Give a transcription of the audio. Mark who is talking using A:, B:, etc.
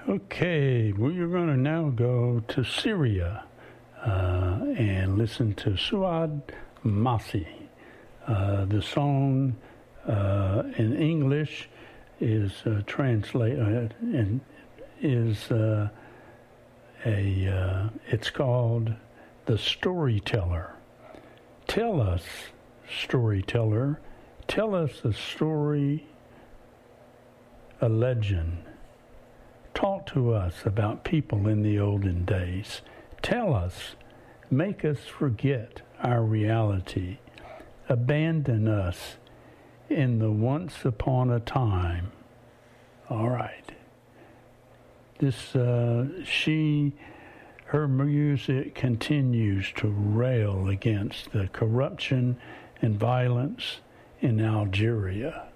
A: Okay, we're going to now go to Syria and listen to Suad Masi. The song in English is it's called The Storyteller. Tell us, storyteller, tell us a story, a legend. Talk to us about people in the olden days. Tell us, make us forget our reality. Abandon us in the once upon a time. All right. Her music continues to rail against the corruption and violence in Algeria.